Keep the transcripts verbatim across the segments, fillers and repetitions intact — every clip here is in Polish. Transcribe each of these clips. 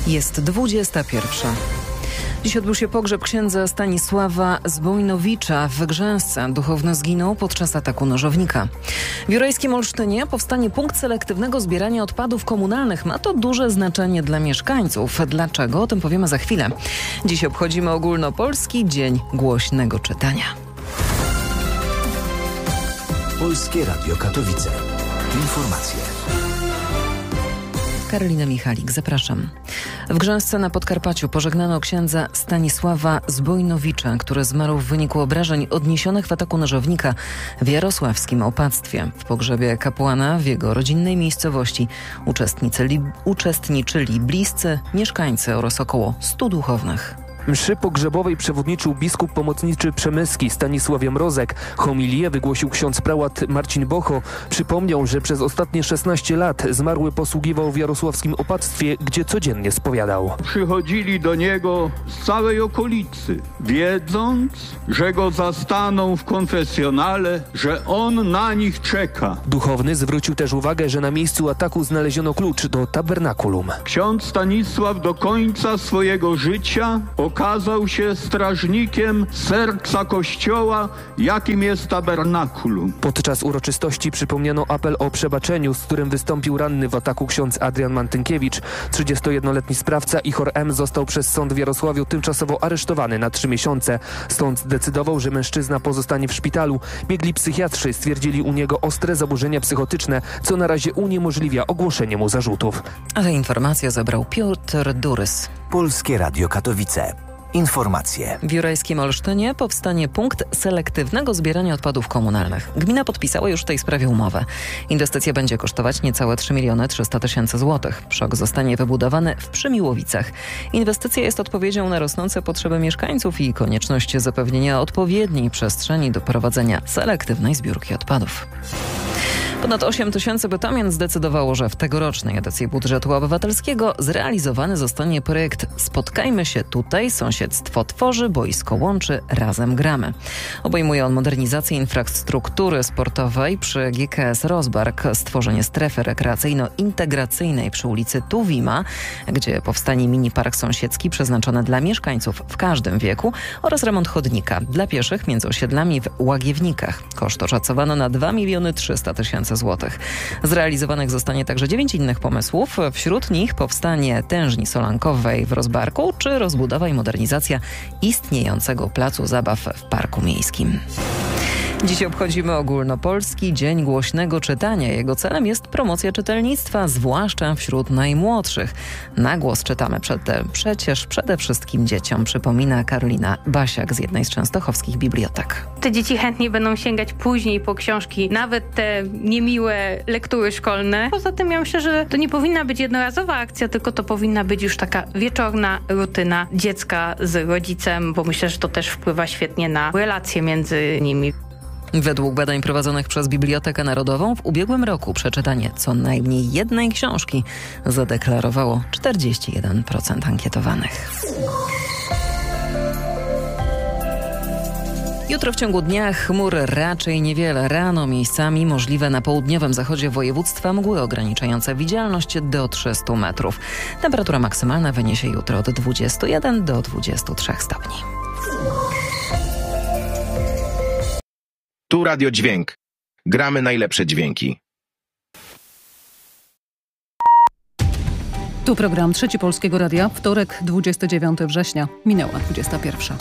Jest dwudziesta pierwsza. Dziś odbył się pogrzeb księdza Stanisława Zbojnowicza w Grzęsce. Duchowny zginął podczas ataku nożownika. W Jurajskim Olsztynie powstanie punkt selektywnego zbierania odpadów komunalnych. Ma to duże znaczenie dla mieszkańców. Dlaczego? O tym powiemy za chwilę. Dziś obchodzimy ogólnopolski Dzień Głośnego Czytania. Polskie Radio Katowice. Informacje. Karolina Michalik, zapraszam. W Grzęsce na Podkarpaciu pożegnano księdza Stanisława Zbojnowicza, który zmarł w wyniku obrażeń odniesionych w ataku nożownika w jarosławskim opactwie. W pogrzebie kapłana w jego rodzinnej miejscowości uczestniczyli, uczestniczyli bliscy, mieszkańcy oraz około stu duchownych. Mszy pogrzebowej przewodniczył biskup pomocniczy przemyski Stanisław Mrozek. Homilię wygłosił ksiądz prałat Marcin Bocho. Przypomniał, że przez ostatnie szesnaście lat zmarły posługiwał w jarosławskim opactwie, gdzie codziennie spowiadał. Przychodzili do niego z całej okolicy, wiedząc, że go zastaną w konfesjonale, że on na nich czeka. Duchowny zwrócił też uwagę, że na miejscu ataku znaleziono klucz do tabernakulum. Ksiądz Stanisław do końca swojego życia okazał się strażnikiem serca Kościoła, jakim jest tabernakulum. Podczas uroczystości przypomniano apel o przebaczeniu, z którym wystąpił ranny w ataku ksiądz Adrian Mantynkiewicz. trzydziestojednoletni sprawca Ichor M. został przez sąd w Jarosławiu tymczasowo aresztowany na trzy miesiące. Sąd zdecydował, że mężczyzna pozostanie w szpitalu. Biegli psychiatrzy stwierdzili u niego ostre zaburzenia psychotyczne, co na razie uniemożliwia ogłoszenie mu zarzutów. Ale informację zebrał Piotr Durys. Polskie Radio Katowice. Informacje. W Jurajskim Olsztynie powstanie punkt selektywnego zbierania odpadów komunalnych. Gmina podpisała już w tej sprawie umowę. Inwestycja będzie kosztować niecałe trzy miliony trzysta tysięcy złotych. Przok zostanie wybudowany w Przymiłowicach. Inwestycja jest odpowiedzią na rosnące potrzeby mieszkańców i konieczność zapewnienia odpowiedniej przestrzeni do prowadzenia selektywnej zbiórki odpadów. Ponad osiem tysięcy bytomian zdecydowało, że w tegorocznej edycji budżetu obywatelskiego zrealizowany zostanie projekt Spotkajmy się tutaj, sąsiedztwo tworzy, boisko łączy, razem gramy. Obejmuje on modernizację infrastruktury sportowej przy G K S Rozbark, stworzenie strefy rekreacyjno-integracyjnej przy ulicy Tuwima, gdzie powstanie mini park sąsiedzki przeznaczony dla mieszkańców w każdym wieku oraz remont chodnika dla pieszych między osiedlami w Łagiewnikach. Koszt oszacowano na dwa miliony trzysta tysięcy złotych. Zrealizowanych zostanie także dziewięć innych pomysłów. Wśród nich powstanie tężni solankowej w Rozbarku czy rozbudowa i modernizacja istniejącego placu zabaw w parku miejskim. Dziś obchodzimy ogólnopolski Dzień Głośnego Czytania. Jego celem jest promocja czytelnictwa, zwłaszcza wśród najmłodszych. Na głos czytamy przed, przecież przede wszystkim dzieciom, przypomina Karolina Basiak z jednej z częstochowskich bibliotek. Te dzieci chętnie będą sięgać później po książki, nawet te niemiłe lektury szkolne. Poza tym ja myślę, że to nie powinna być jednorazowa akcja, tylko to powinna być już taka wieczorna rutyna dziecka z rodzicem, bo myślę, że to też wpływa świetnie na relacje między nimi. Według badań prowadzonych przez Bibliotekę Narodową w ubiegłym roku przeczytanie co najmniej jednej książki zadeklarowało czterdzieści jeden procent ankietowanych. Jutro w ciągu dnia chmur raczej niewiele. Rano miejscami możliwe na południowym zachodzie województwa mgły ograniczające widzialność do trzystu metrów. Temperatura maksymalna wyniesie jutro od dwudziestu jeden do dwudziestu trzech stopni. Tu Radio Dźwięk. Gramy najlepsze dźwięki. Tu program Trzeci Polskiego Radia. Wtorek, dwudziestego dziewiątego września. Minęła dwudziesta pierwsza.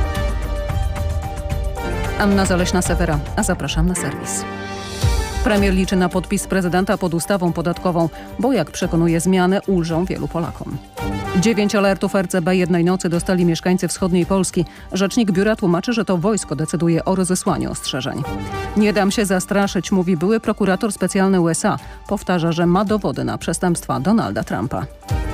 Anna Zaleśna-Sewera, a zapraszam na serwis. Premier liczy na podpis prezydenta pod ustawą podatkową, bo jak przekonuje, zmiany ulżą wielu Polakom. Dziewięć alertów R C B jednej nocy dostali mieszkańcy wschodniej Polski. Rzecznik biura tłumaczy, że to wojsko decyduje o rozesłaniu ostrzeżeń. Nie dam się zastraszyć, mówi były prokurator specjalny U S A. Powtarza, że ma dowody na przestępstwa Donalda Trumpa.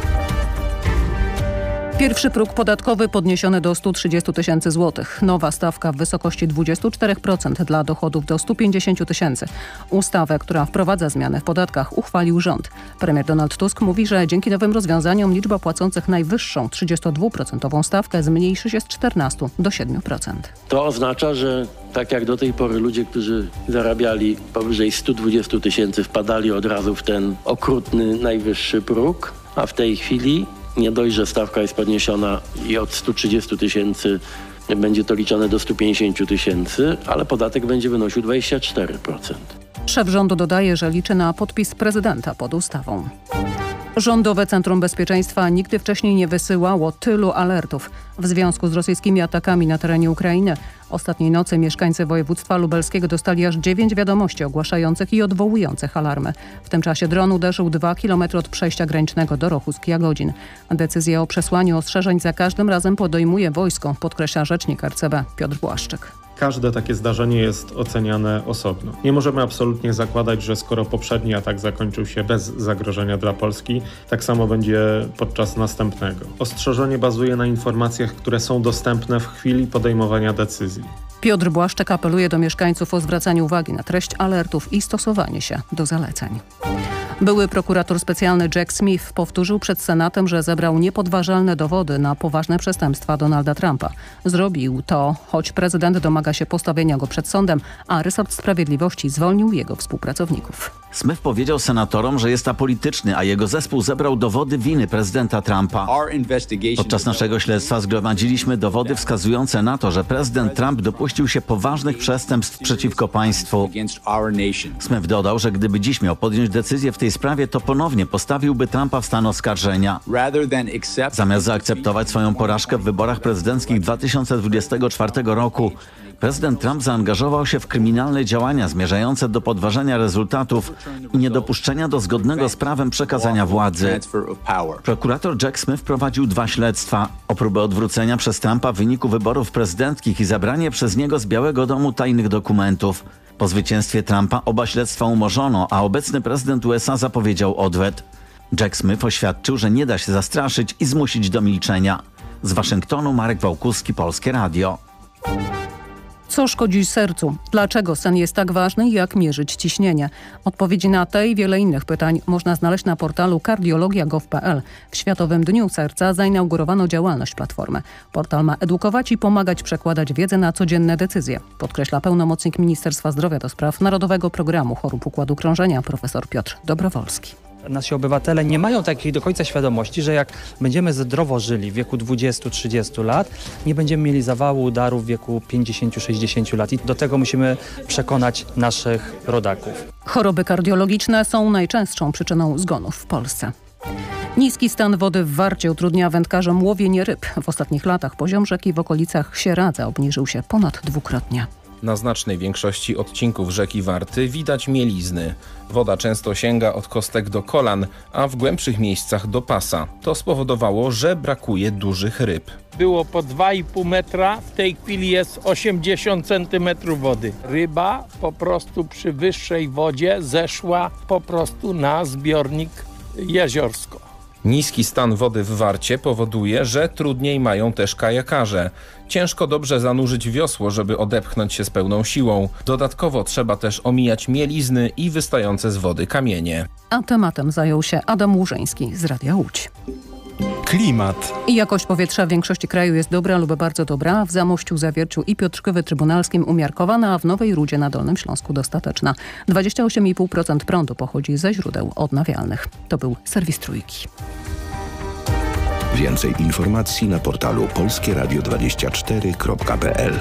Pierwszy próg podatkowy podniesiony do stu trzydziestu tysięcy złotych. Nowa stawka w wysokości dwudziestu czterech procent dla dochodów do stu pięćdziesięciu tysięcy. Ustawę, która wprowadza zmiany w podatkach, uchwalił rząd. Premier Donald Tusk mówi, że dzięki nowym rozwiązaniom liczba płacących najwyższą trzydziestodwuprocentową stawkę zmniejszy się z czternastu do siedmiu procent. To oznacza, że tak jak do tej pory ludzie, którzy zarabiali powyżej stu dwudziestu tysięcy, wpadali od razu w ten okrutny najwyższy próg, a w tej chwili nie dość, że stawka jest podniesiona i od stu trzydziestu tysięcy będzie to liczone do stu pięćdziesięciu tysięcy, ale podatek będzie wynosił dwadzieścia cztery procent. Szef rządu dodaje, że liczy na podpis prezydenta pod ustawą. Rządowe Centrum Bezpieczeństwa nigdy wcześniej nie wysyłało tylu alertów w związku z rosyjskimi atakami na terenie Ukrainy. Ostatniej nocy mieszkańcy województwa lubelskiego dostali aż dziewięć wiadomości ogłaszających i odwołujących alarmy. W tym czasie dron uderzył dwa kilometry od przejścia granicznego do Rochusk-Jagodzin. Decyzję o przesłaniu ostrzeżeń za każdym razem podejmuje wojsko, podkreśla rzecznik R C B Piotr Błaszczyk. Każde takie zdarzenie jest oceniane osobno. Nie możemy absolutnie zakładać, że skoro poprzedni atak zakończył się bez zagrożenia dla Polski, tak samo będzie podczas następnego. Ostrzeżenie bazuje na informacjach, które są dostępne w chwili podejmowania decyzji. Piotr Błaszczyk apeluje do mieszkańców o zwracanie uwagi na treść alertów i stosowanie się do zaleceń. Były prokurator specjalny Jack Smith powtórzył przed Senatem, że zebrał niepodważalne dowody na poważne przestępstwa Donalda Trumpa. Zrobił to, choć prezydent domaga się postawienia go przed sądem, a resort sprawiedliwości zwolnił jego współpracowników. Smith powiedział senatorom, że jest apolityczny, a jego zespół zebrał dowody winy prezydenta Trumpa. Podczas naszego śledztwa zgromadziliśmy dowody wskazujące na to, że prezydent Trump dopuścił się poważnych przestępstw przeciwko państwu. Smith dodał, że gdyby dziś miał podjąć decyzję w tej sprawie, to ponownie postawiłby Trumpa w stan oskarżenia. Zamiast zaakceptować swoją porażkę w wyborach prezydenckich dwa tysiące dwudziestego czwartego roku, prezydent Trump zaangażował się w kryminalne działania zmierzające do podważenia rezultatów i niedopuszczenia do zgodnego z prawem przekazania władzy. Prokurator Jack Smith prowadził dwa śledztwa o próbę odwrócenia przez Trumpa wyniku wyborów prezydenckich i zabranie przez niego z Białego Domu tajnych dokumentów. Po zwycięstwie Trumpa oba śledztwa umorzono, a obecny prezydent U S A zapowiedział odwet. Jack Smith oświadczył, że nie da się zastraszyć i zmusić do milczenia. Z Waszyngtonu Marek Wałkuski, Polskie Radio. Co szkodzi sercu? Dlaczego sen jest tak ważny i jak mierzyć ciśnienie? Odpowiedzi na te i wiele innych pytań można znaleźć na portalu kardiologia kropka gov kropka p l. W Światowym Dniu Serca zainaugurowano działalność Platformy. Portal ma edukować i pomagać przekładać wiedzę na codzienne decyzje, podkreśla pełnomocnik Ministerstwa Zdrowia do spraw Narodowego Programu Chorób Układu Krążenia profesor Piotr Dobrowolski. Nasi obywatele nie mają takiej do końca świadomości, że jak będziemy zdrowo żyli w wieku dwudziestu trzydziestu lat, nie będziemy mieli zawału udaru w wieku pięćdziesięciu sześćdziesięciu lat i do tego musimy przekonać naszych rodaków. Choroby kardiologiczne są najczęstszą przyczyną zgonów w Polsce. Niski stan wody w Warcie utrudnia wędkarzom łowienie ryb. W ostatnich latach poziom rzeki w okolicach Sieradza obniżył się ponad dwukrotnie. Na znacznej większości odcinków rzeki Warty widać mielizny. Woda często sięga od kostek do kolan, a w głębszych miejscach do pasa. To spowodowało, że brakuje dużych ryb. Było po dwa i pół metra, w tej chwili jest osiemdziesiąt centymetrów wody. Ryba po prostu przy wyższej wodzie zeszła po prostu na zbiornik Jeziorsko. Niski stan wody w Warcie powoduje, że trudniej mają też kajakarze. Ciężko dobrze zanurzyć wiosło, żeby odepchnąć się z pełną siłą. Dodatkowo trzeba też omijać mielizny i wystające z wody kamienie. A tematem zajął się Adam Łużyński z Radia Łódź. Klimat. I jakość powietrza w większości kraju jest dobra lub bardzo dobra. W Zamościu, Zawierciu i Piotrkowie Trybunalskim umiarkowana, a w Nowej Rudzie na Dolnym Śląsku dostateczna. dwadzieścia osiem i pół procent prądu pochodzi ze źródeł odnawialnych. To był serwis Trójki. Więcej informacji na portalu polskie radio dwadzieścia cztery kropka p l.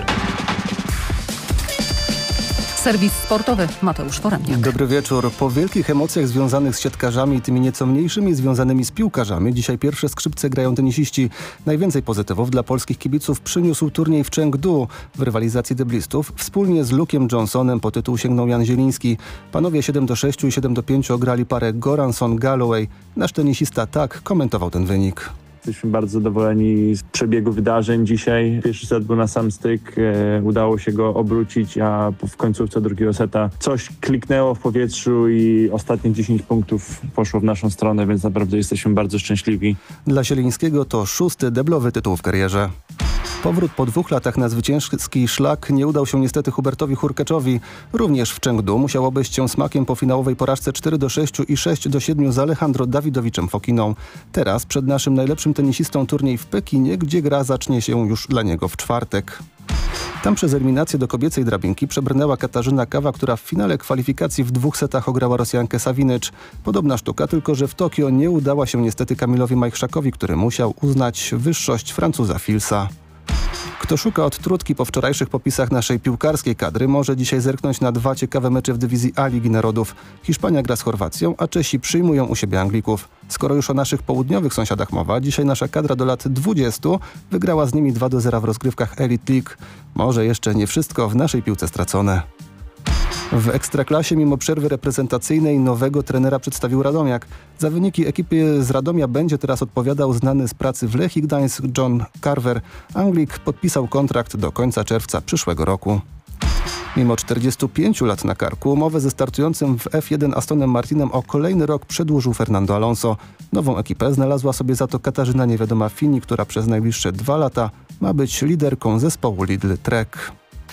Serwis sportowy, Mateusz Foremniak. Dobry wieczór. Po wielkich emocjach związanych z siatkarzami i tymi nieco mniejszymi związanymi z piłkarzami, dzisiaj pierwsze skrzypce grają tenisiści. Najwięcej pozytywów dla polskich kibiców przyniósł turniej w Chengdu. W rywalizacji deblistów wspólnie z Luke'em Johnsonem po tytuł sięgnął Jan Zieliński. Panowie siedem do sześciu i siedem do pięciu ograli parę Goranson-Galloway. Nasz tenisista tak komentował ten wynik. Jesteśmy bardzo zadowoleni z przebiegu wydarzeń dzisiaj. Pierwszy set był na sam styk, e, udało się go obrócić, a w końcówce drugiego seta coś kliknęło w powietrzu i ostatnie dziesięć punktów poszło w naszą stronę, więc naprawdę jesteśmy bardzo szczęśliwi. Dla Zielińskiego to szósty deblowy tytuł w karierze. Powrót po dwóch latach na zwycięski szlak nie udał się niestety Hubertowi Hurkaczowi. Również w Chengdu musiał obejść się smakiem po finałowej porażce cztery do sześciu i sześć do siedmiu z Alejandro Dawidowiczem Fokiną. Teraz przed naszym najlepszym tenisistą turniej w Pekinie, gdzie gra zacznie się już dla niego w czwartek. Tam przez eliminację do kobiecej drabinki przebrnęła Katarzyna Kawa, która w finale kwalifikacji w dwóch setach ograła Rosjankę Savinecz. Podobna sztuka, tylko że w Tokio nie udała się niestety Kamilowi Majchrzakowi, który musiał uznać wyższość Francuza Filsa. Kto szuka odtrutki po wczorajszych popisach naszej piłkarskiej kadry, może dzisiaj zerknąć na dwa ciekawe mecze w dywizji A Ligi Narodów. Hiszpania gra z Chorwacją, a Czesi przyjmują u siebie Anglików. Skoro już o naszych południowych sąsiadach mowa, dzisiaj nasza kadra do lat dwudziestu wygrała z nimi dwa do zera w rozgrywkach Elite League. Może jeszcze nie wszystko w naszej piłce stracone. W Ekstraklasie mimo przerwy reprezentacyjnej nowego trenera przedstawił Radomiak. Za wyniki ekipy z Radomia będzie teraz odpowiadał znany z pracy w Lechii Gdańsk John Carver. Anglik podpisał kontrakt do końca czerwca przyszłego roku. Mimo czterdziestu pięciu lat na karku umowę ze startującym w F jeden Astonem Martinem o kolejny rok przedłużył Fernando Alonso. Nową ekipę znalazła sobie za to Katarzyna Niewiadoma Fini, która przez najbliższe dwa lata ma być liderką zespołu Lidl Trek.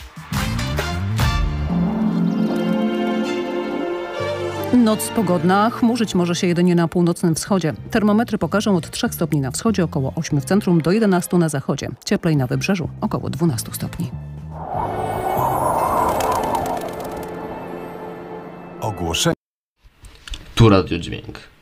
Noc pogodna, chmurzyć może się jedynie na północnym wschodzie. Termometry pokażą od trzech stopni na wschodzie, około ośmiu w centrum, do jedenastu na zachodzie. Cieplej na wybrzeżu, około dwunastu stopni. Ogłoszenie. Tu Radio Dźwięk.